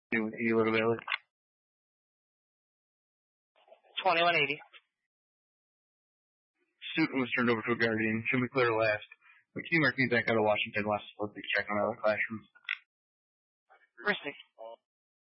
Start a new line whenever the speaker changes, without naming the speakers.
With Elo Bailey.
2180.
Student was turned over to a guardian. Should be clear last. But can you mark me back out of Washington last Olympic check on other classrooms?
Mercy.